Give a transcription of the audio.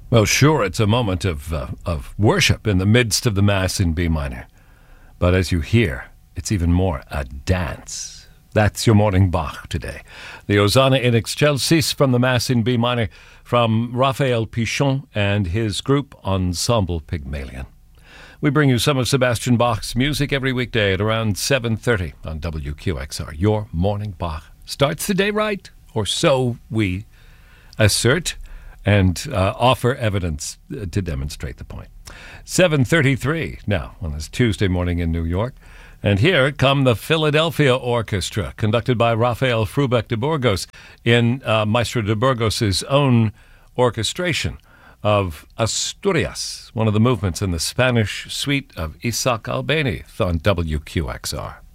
Well, sure, it's a moment of worship in the midst of the Mass in B minor. But as you hear, it's even more a dance. That's your morning Bach today. The Hosanna in Excelsis from the Mass in B minor from Raphael Pichon and his group Ensemble Pygmalion. We bring you some of Sebastian Bach's music every weekday at around 7:30 on WQXR. Your morning Bach starts the day right, or so we assert and offer evidence to demonstrate the point. 7:33 now on this Tuesday morning in New York. And here come the Philadelphia Orchestra, conducted by Rafael Frubeck de Burgos in Maestro de Burgos' own orchestration of Asturias, one of the movements in the Spanish suite of Isaac Albéniz on WQXR.